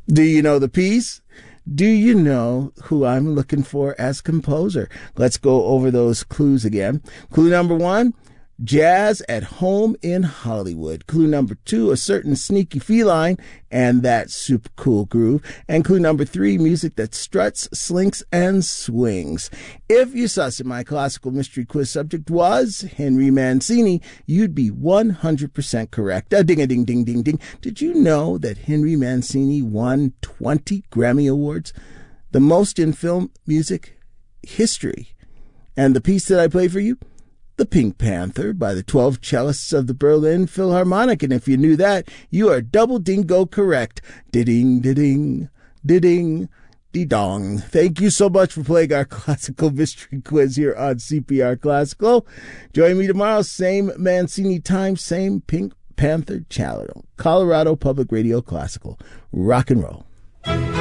Do you know the piece? Do you know who I'm looking for as composer? Let's go over those clues again. Clue number 1, jazz at home in Hollywood. Clue number 2, a certain sneaky feline and that super cool groove. And clue number 3, music that struts, slinks, and swings. If you sussed my classical mystery quiz subject was Henry Mancini, you'd be 100% correct. Ding-a-ding-ding-ding-ding. Did you know that Henry Mancini won 20 Grammy Awards? The most in film music history. And the piece that I play for you? The Pink Panther by the 12 cellists of the Berlin Philharmonic. And if you knew that, you are double dingo correct. Ding, ding, ding, dong. Thank you so much for playing our classical mystery quiz here on CPR Classical. Join me tomorrow, same Mancini time, same Pink Panther channel. Colorado Public Radio Classical. Rock and roll.